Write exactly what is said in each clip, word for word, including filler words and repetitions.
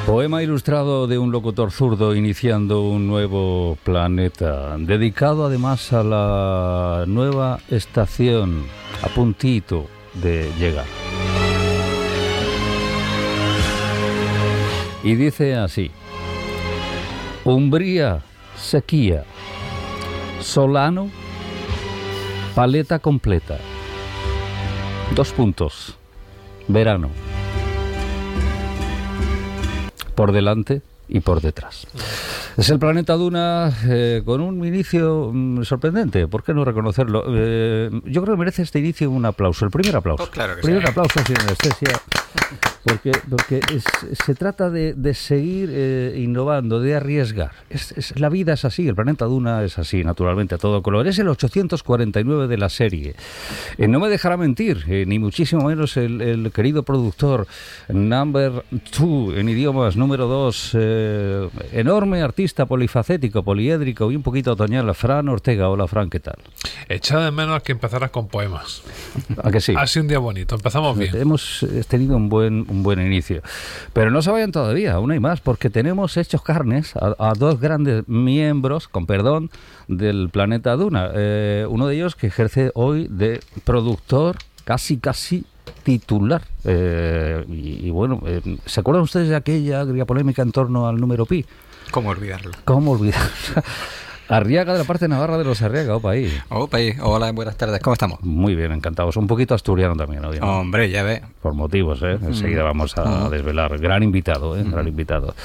Poema ilustrado de un locutor zurdo iniciando un nuevo planeta, dedicado además a la nueva estación, a puntito de llegar. Y dice así: Umbría, sequía, Solano, paleta completa. Dos puntos. Verano. Por delante y por detrás. Es el planeta Duna eh, con un inicio mm, sorprendente. ¿Por qué no reconocerlo? Eh, yo creo que merece este inicio un aplauso. El primer aplauso. Oh, claro que primer sí. aplauso sin anestesia. Porque, porque es, se trata de, de seguir eh, innovando, de arriesgar. Es, es, la vida es así, el planeta Duna es así, naturalmente, a todo color. Es el ochocientos cuarenta y nueve de la serie. Eh, no me dejará mentir, eh, ni muchísimo menos el, el querido productor, number two en idiomas, número dos, eh, enorme artista polifacético, poliédrico y un poquito otoñal, Fran Ortega. Hola, Fran, ¿qué tal? Echaba de menos que empezaras con poemas. ¿A que sí? Ha sido un día bonito, empezamos bien. Hemos tenido un buen, un buen inicio. Pero no se vayan todavía, aún hay más, porque tenemos hechos carnes a, a dos grandes miembros, con perdón, del planeta Duna. Eh, uno de ellos que ejerce hoy de productor, casi, casi titular. Eh, y, y bueno, eh, ¿se acuerdan ustedes de aquella agria polémica en torno al número pi? ¿Cómo olvidarlo? ¿Cómo olvidarlo? Arriaga, de la parte navarra de los Arriaga, opa ahí. Opa ahí. Hola, buenas tardes, ¿cómo estamos? Muy bien, encantados. Un poquito asturiano también, obviamente. Hombre, ya ve. Por motivos, ¿eh? Enseguida Mm. vamos a Mm. desvelar. Gran invitado, ¿eh? Mm. Gran invitado.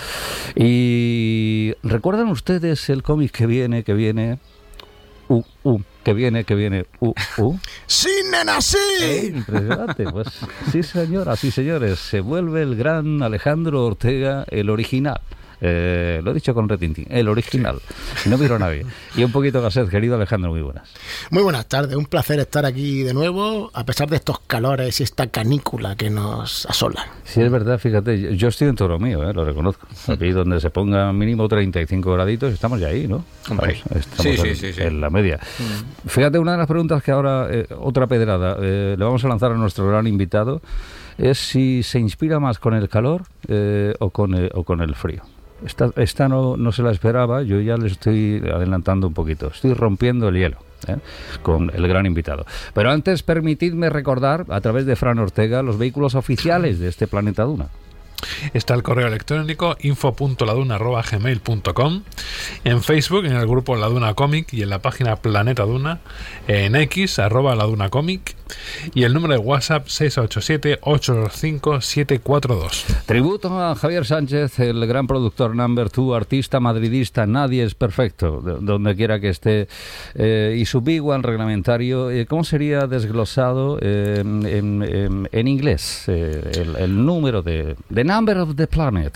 Y ¿recuerdan ustedes el cómic que viene, que viene? Uh, uh, que viene, que viene, uh, uh. ¡Sí, nena, sí! Eh, impresionante, pues sí, señoras, sí, señores. Se vuelve el gran Alejandro Ortega, el original. Eh, lo he dicho con retintín, el original. No miro a nadie. Y un poquito Gasset, querido Alejandro, muy buenas. Muy buenas tardes, un placer estar aquí de nuevo, a pesar de estos calores y esta canícula que nos asola. Sí, es verdad, fíjate, yo estoy en todo lo mío, ¿eh? Lo reconozco. Aquí donde se ponga mínimo treinta y cinco graditos, estamos ya ahí, ¿no? Hombre. Estamos, estamos Sí, en, sí, sí, sí. en la media. Mm. Fíjate, una de las preguntas que ahora, eh, otra pedrada, eh, le vamos a lanzar a nuestro gran invitado, es si se inspira más con el calor eh, o, con el, o con el frío. Esta, esta no, no se la esperaba, yo ya le estoy adelantando un poquito, estoy rompiendo el hielo, ¿eh? Con el gran invitado. Pero antes, permitidme recordar, a través de Fran Ortega, los vehículos oficiales de este planeta Duna. Está el correo electrónico info punto laduna arroba gmail punto com, en Facebook, en el grupo La Duna Comic, y en la página Planeta Duna, en X, arroba La Duna Comic, y el número de WhatsApp seis ocho siete, ocho dos cinco, siete cuatro dos. Tributo a Javier Sánchez, el gran productor number two, artista madridista, nadie es perfecto, de, donde quiera que esté, eh, y su big one reglamentario. Eh, ¿Cómo sería desglosado eh, en, en, en inglés eh, el, el número de... de number of the planet.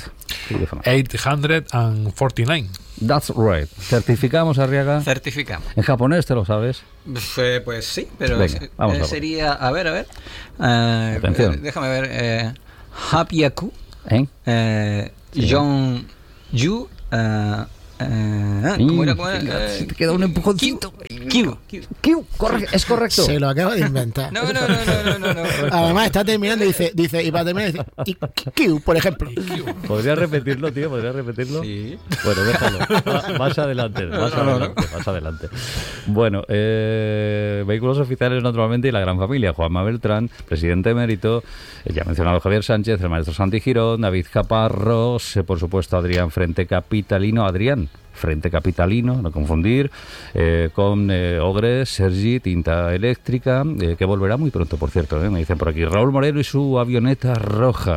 ochocientos cuarenta y nueve. That's right. ¿Certificamos, Arriaga? Certificamos. En japonés, ¿te lo sabes? Pues, pues sí, pero Venga, es, vamos eh, a sería, a ver, a ver. Eh, Atención. eh, déjame ver. Eh, Hapyaku. ¿Eh? Eh, John Yu. Eh, eh, ¿Cómo era? ¿Cómo era? Si te queda un empujoncito. Q. Q. Q, corre, es correcto. Se lo acaba de inventar. No, no, no, no, no, no, no. Además está terminando y dice, dice y para terminar dice, y Q, por ejemplo. ¿Podrías repetirlo, tío? ¿Podrías repetirlo? Sí. Bueno, déjalo. Va- Más adelante, más No, no, no. adelante, más adelante. Bueno, eh, vehículos oficiales, naturalmente, y la gran familia. Juanma Beltrán, presidente emérito, eh, ya mencionado Javier Sánchez, el maestro Santi Girón, David Caparrós, eh, por supuesto Adrián Frente Capitalino, Adrián Frente Capitalino, no confundir, eh, con eh, Ogres, Sergi, Tinta Eléctrica, eh, que volverá muy pronto, por cierto, eh, me dicen por aquí. Raúl Moreno y su avioneta roja.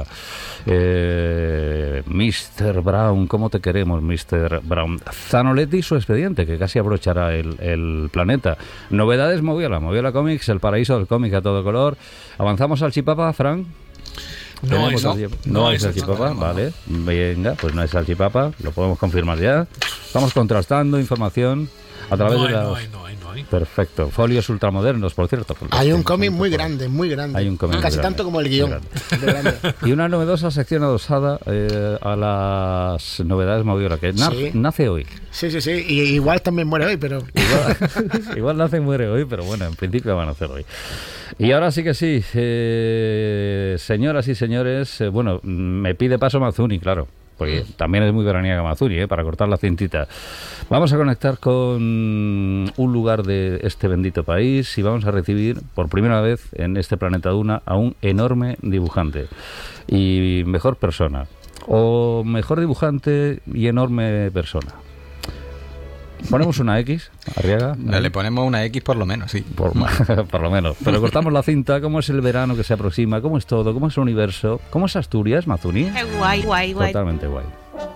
Eh, mister Brown, ¿cómo te queremos, mister Brown? Zanoletti y su expediente, que casi abrochará el, el planeta. Novedades Moviola, Moviola Comics, el paraíso del cómic a todo color. ¿Avanzamos al chipapa, Fran? No hay, Tenemos no, al- no no hay hay salchipapa, salchipapa, no. vale. Venga, pues no hay salchipapa, lo podemos confirmar ya. Estamos contrastando información a través No de hay, las... no hay, no hay, no hay. Perfecto. Folios ultramodernos, por cierto. Hay un cómic muy grande, muy grande. Hay un cómic Casi muy grande, tanto como el muy guión. grande. De grande. Y una novedosa sección adosada eh, a las novedades Moviola, que na- Sí. nace hoy. Sí, sí, sí. Y igual también muere hoy, pero... Igual, igual nace y muere hoy, pero bueno, en principio van a hacer hoy. Y ahora sí que sí, eh, señoras y señores, eh, bueno, me pide paso Mazuni, claro. porque también es muy veraniega Mazuri, ¿eh? Para cortar la cintita. Vamos a conectar con un lugar de este bendito país y vamos a recibir por primera vez en este planeta Duna a un enorme dibujante y mejor persona, o mejor dibujante y enorme persona. ¿Ponemos una X, Arriaga? Le ponemos una X por lo menos, sí. Por, por lo menos. Pero cortamos la cinta. ¿Cómo es el verano que se aproxima? ¿Cómo es todo? ¿Cómo es el universo? ¿Cómo es Asturias, Mazuni? Qué guay, guay, guay. Totalmente guay.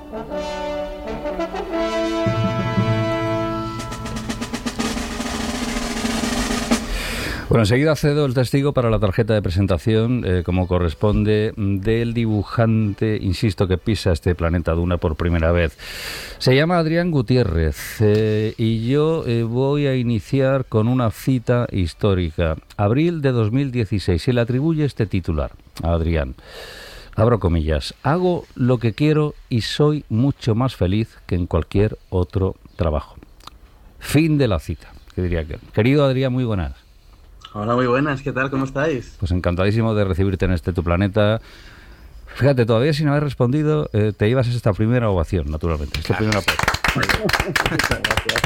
Bueno, enseguida cedo el testigo para la tarjeta de presentación, eh, como corresponde, del dibujante, insisto, que pisa este planeta Duna por primera vez. Se llama Adrián Gutiérrez eh, y yo eh, voy a iniciar con una cita histórica. Abril de dos mil dieciséis. Se le atribuye este titular a Adrián. Abro comillas. Hago lo que quiero y soy mucho más feliz que en cualquier otro trabajo. Fin de la cita. ¿Qué diría que? Querido Adrián, muy buenas. Hola, muy buenas, ¿qué tal? ¿Cómo estáis? Pues encantadísimo de recibirte en este tu planeta. Fíjate, todavía sin haber respondido, eh, te ibas a esta primera ovación, naturalmente. Este primer aplauso. Muchas gracias.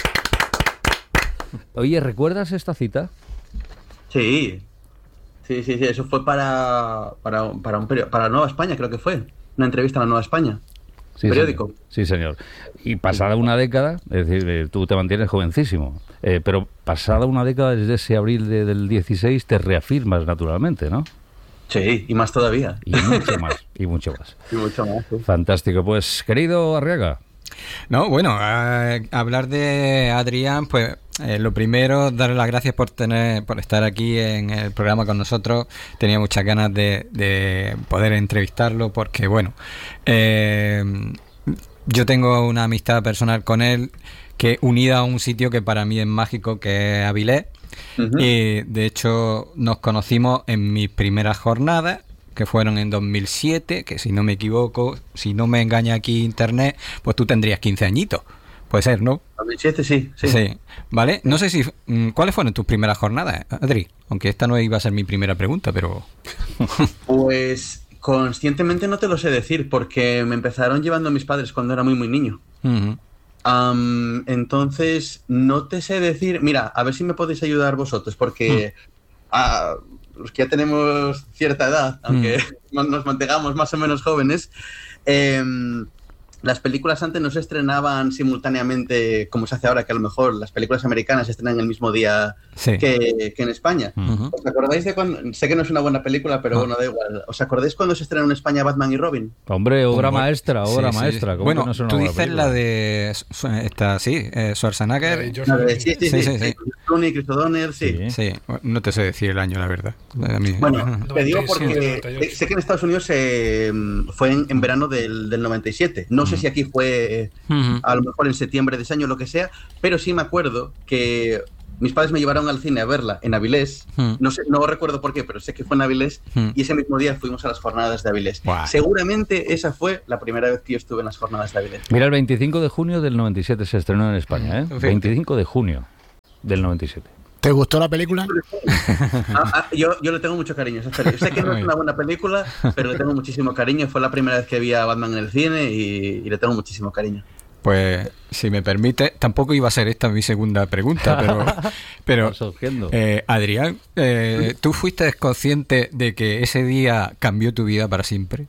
Oye, ¿recuerdas esta cita? Sí, sí, sí, sí, eso fue para, para, para, un perio- para Nueva España, creo que fue. Una entrevista a la Nueva España. Sí, Periódico. Señor. Sí, señor. Y pasada una década, es decir, eh, tú te mantienes jovencísimo, eh, pero pasada una década desde ese abril de, del dieciséis te reafirmas naturalmente, ¿no? Sí, y más todavía. Y mucho más, y mucho más. Y mucho más. Sí. Fantástico. Pues, querido Arriaga. No, bueno, eh, hablar de Adrián, pues eh, lo primero, darle las gracias por tener, por estar aquí en el programa con nosotros. Tenía muchas ganas de, de poder entrevistarlo porque, bueno, eh, yo tengo una amistad personal con él que unida a un sitio que para mí es mágico, que es Avilés. Uh-huh. Y de hecho nos conocimos en mis primeras jornadas, que fueron en dos mil siete, que si no me equivoco, si no me engaña aquí internet, pues tú tendrías quince añitos. Puede ser, ¿no? dos mil siete, sí, sí. Sí. ¿Vale? No sé si... ¿Cuáles fueron tus primeras jornadas, Adri? Aunque esta no iba a ser mi primera pregunta, pero... Pues conscientemente no te lo sé decir, porque me empezaron llevando mis padres cuando era muy, muy niño. Uh-huh. Um, entonces, no te sé decir... Mira, a ver si me podéis ayudar vosotros, porque... Mm. Uh, los que ya tenemos cierta edad, aunque mm. nos mantengamos más o menos jóvenes, eh, las películas antes no se estrenaban simultáneamente como se hace ahora, que a lo mejor las películas americanas se estrenan el mismo día sí. que, que en España. Uh-huh. ¿Os acordáis de cuando? Sé que no es una buena película, pero uh-huh. bueno, da igual. ¿Os acordáis cuando se estrenó en España Batman y Robin? Hombre, obra Como, maestra, obra sí, maestra. Sí. Bueno, no tú dices película? la de esta, sí, eh, Schwarzenegger. La de, sí, sí, sí, sí, sí, sí. Clooney, Chris O'Donnell, sí. sí. Sí, no te sé decir el año, la verdad. A mí, bueno, uh-huh. te digo porque sé que en Estados Unidos eh, fue en, en verano del, del noventa y siete. No uh-huh. sé si aquí fue uh-huh. a lo mejor en septiembre de ese año, lo que sea, pero sí me acuerdo que mis padres me llevaron al cine a verla en Avilés. Hmm. No sé, no recuerdo por qué, pero sé que fue en Avilés. Hmm. Y ese mismo día fuimos a las jornadas de Avilés. Wow. Seguramente esa fue la primera vez que yo estuve en las jornadas de Avilés. Mira, el veinticinco de junio del noventa y siete se estrenó en España, ¿eh? veinticinco de junio del noventa y siete. ¿Te gustó la película? ah, ah, yo, yo le tengo mucho cariño. Sé que no es una buena película, pero le tengo muchísimo cariño. Fue la primera vez que vi a Batman en el cine y, y le tengo muchísimo cariño. Pues, si me permite, tampoco iba a ser esta mi segunda pregunta, pero, pero eh, Adrián, eh, ¿tú fuiste consciente de que ese día cambió tu vida para siempre?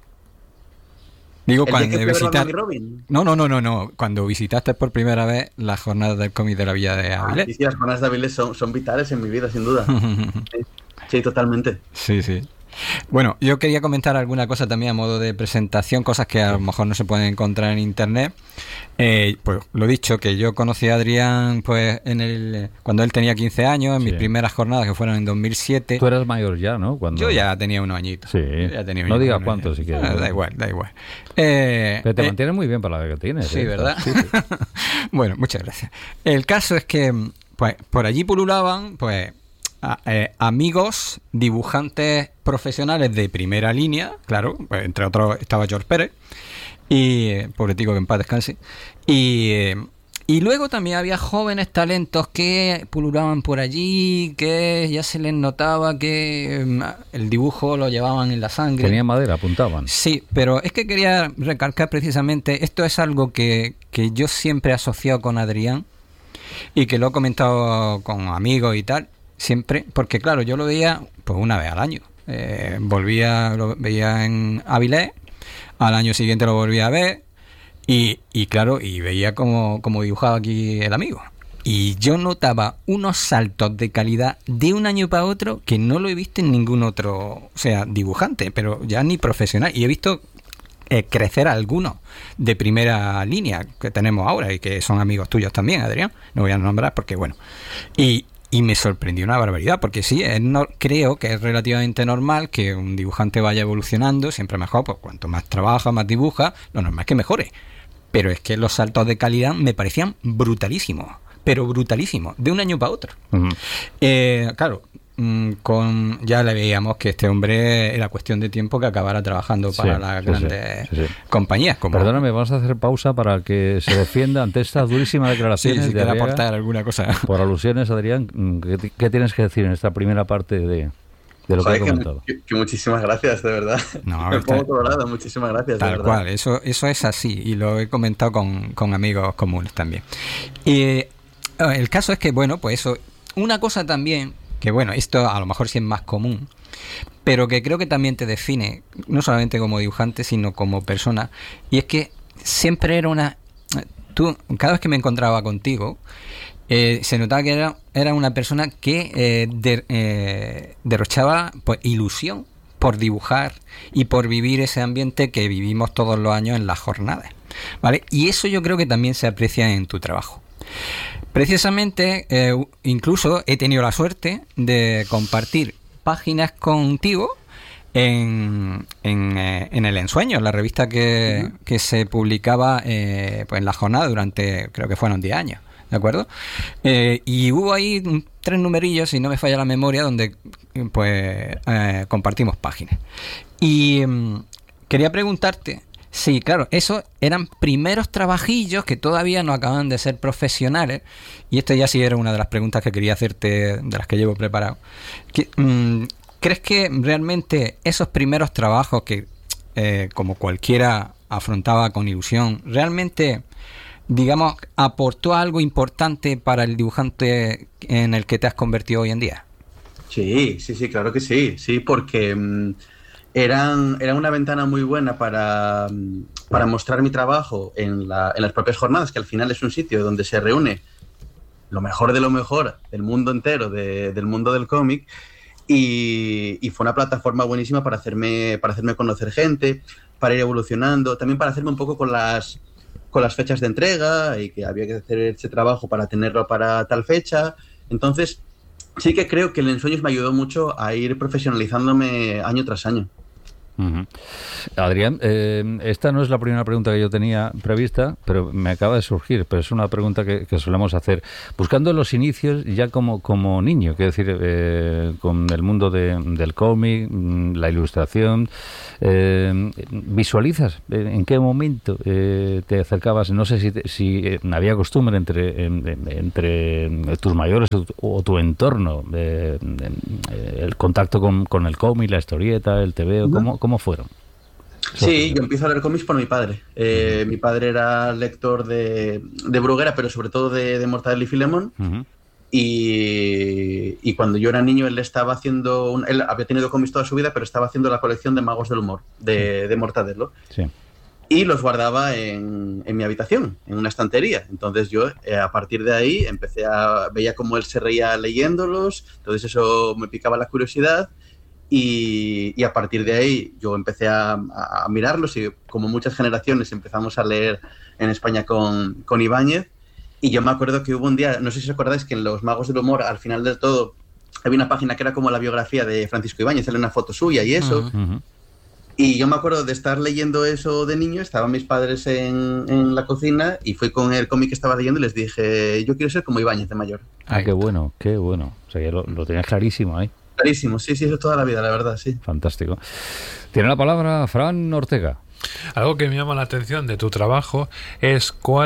Digo, ¿El cuando visitaste... No, no, no, no, no. Cuando visitaste por primera vez las jornadas del cómic de la Villa de Avilés. Ah, sí, sí, las jornadas de Avilés son, son vitales en mi vida, sin duda. sí, sí, totalmente. Sí, sí. Bueno, yo quería comentar alguna cosa también a modo de presentación, cosas que a lo mejor no se pueden encontrar en internet. Eh, pues lo dicho, que yo conocí a Adrián pues en el cuando él tenía quince años, en sí. mis primeras jornadas que fueron en dos mil siete. Tú eras mayor ya, ¿no? Cuando... Yo ya tenía unos añitos. Sí. Ya tenía no digas cuántos si quieres. Ah, da igual, da igual. Eh, Pero te eh, mantienes muy bien para la edad que tienes. Sí, ¿eh? ¿verdad? Sí, sí. Bueno, muchas gracias. El caso es que pues por allí pululaban pues A, eh, amigos dibujantes profesionales de primera línea, claro, pues, entre otros estaba George Pérez y eh, pobre tico que en paz descanse y, eh, Y luego también había jóvenes talentos que pululaban por allí, que ya se les notaba que um, el dibujo lo llevaban en la sangre. Tenían madera, apuntaban. Sí, pero es que quería recalcar precisamente, esto es algo que, que yo siempre he asociado con Adrián y que lo he comentado con amigos y tal, siempre, porque claro, yo lo veía pues una vez al año. Eh, volvía, lo veía en Avilés, al año siguiente lo volvía a ver. Y, y claro, y veía como, como dibujaba aquí el amigo. Y yo notaba unos saltos de calidad de un año para otro que no lo he visto en ningún otro, o sea, dibujante, pero ya ni profesional. Y he visto eh, crecer a algunos de primera línea que tenemos ahora y que son amigos tuyos también, Adrián. No voy a nombrar porque, bueno. Y, y me sorprendió una barbaridad, porque sí, es no, creo que es relativamente normal que un dibujante vaya evolucionando, siempre mejor, pues cuanto más trabaja, más dibuja, lo normal es que mejore. Pero es que los saltos de calidad me parecían brutalísimos, pero brutalísimos, de un año para otro. Uh-huh. Eh, claro, mmm, con ya le veíamos que este hombre era cuestión de tiempo que acabara trabajando para sí, las sí, grandes sí, sí, sí. compañías. Como... Perdóname, vamos a hacer pausa para que se defienda ante esta durísima declaración. Sí, si de quiere aportar alguna cosa. Por alusiones, Adrián, ¿qué, ¿qué tienes que decir en esta primera parte de... de lo Joder, que he comentado? Que, que muchísimas gracias, de verdad. No, me pongo colorado, muchísimas gracias. Tal de verdad. cual, eso, eso es así y lo he comentado con, con amigos comunes también. Y el caso es que, bueno, pues eso, una cosa también, que bueno, esto a lo mejor sí es más común, pero que creo que también te define, no solamente como dibujante, sino como persona, y es que siempre era una... Tú, cada vez que me encontraba contigo, Eh, se notaba que era, era una persona que eh, de, eh, derrochaba pues, ilusión por dibujar y por vivir ese ambiente que vivimos todos los años en las jornadas, ¿vale? Y eso yo creo que también se aprecia en tu trabajo. Precisamente, eh, incluso he tenido la suerte de compartir páginas contigo en, en, eh, en El Ensueño, en la revista que, uh-huh. que se publicaba eh, pues en la jornada durante, creo que fueron diez años. ¿De acuerdo? Eh, y hubo ahí tres numerillos, si no me falla la memoria, donde pues eh, compartimos páginas. Y um, quería preguntarte, sí, claro, esos eran primeros trabajillos que todavía no acaban de ser profesionales. Y esto ya sí era una de las preguntas que quería hacerte, de las que llevo preparado. Que, um, ¿crees que realmente esos primeros trabajos que, eh, como cualquiera afrontaba con ilusión, realmente... digamos, aportó algo importante para el dibujante en el que te has convertido hoy en día? Sí, sí, sí, claro que sí, sí, porque um, eran, eran una ventana muy buena para, um, para mostrar mi trabajo en, la, en las propias jornadas, que al final es un sitio donde se reúne lo mejor de lo mejor del mundo entero, de, del mundo del cómic, y, y fue una plataforma buenísima para hacerme, para hacerme conocer gente, para ir evolucionando, también para hacerme un poco con las... con las fechas de entrega y que había que hacer ese trabajo para tenerlo para tal fecha. Entonces, sí que creo que el Ensueños me ayudó mucho a ir profesionalizándome año tras año. Uh-huh. Adrián, eh, esta no es la primera pregunta que yo tenía prevista, pero me acaba de surgir, pero es una pregunta que, que solemos hacer. Buscando los inicios ya como, como niño, quiero decir, eh, con el mundo de, del cómic, la ilustración, eh, ¿visualizas en qué momento eh, te acercabas? No sé si, te, si eh, había costumbre entre, en, entre tus mayores o, o tu entorno, eh, el contacto con, con el cómic, la historieta, el tebeo, ¿cómo, cómo ¿Cómo fueron? Sí, yo empiezo a leer cómics por mi padre. Eh, uh-huh. Mi padre era lector de, de Bruguera, pero sobre todo de, de Mortadelo y Filemón. Uh-huh. Y, y cuando yo era niño, él estaba haciendo... Un, él había tenido cómics toda su vida, pero estaba haciendo la colección de Magos del Humor, de, de Mortadelo. Sí. Y los guardaba en, en mi habitación, en una estantería. Entonces yo, eh, a partir de ahí, empecé a... veía cómo él se reía leyéndolos. Entonces eso me picaba la curiosidad. Y, y a partir de ahí yo empecé a, a mirarlos y como muchas generaciones empezamos a leer en España con, con Ibáñez. Y yo me acuerdo que hubo un día, no sé si os acordáis, que en Los Magos del Humor, al final del todo, había una página que era como la biografía de Francisco Ibáñez, sale una foto suya y eso. Uh-huh. Y yo me acuerdo de estar leyendo eso de niño, estaban mis padres en, en la cocina y fui con el cómic que estaba leyendo y les dije, yo quiero ser como Ibáñez de mayor. Ah, qué bueno, qué bueno. O sea, que lo, lo tenías clarísimo ahí. Clarísimo, sí, sí, eso toda la vida, la verdad, sí. Fantástico. Tiene la palabra Fran Ortega. Algo que me llama la atención de tu trabajo es cuál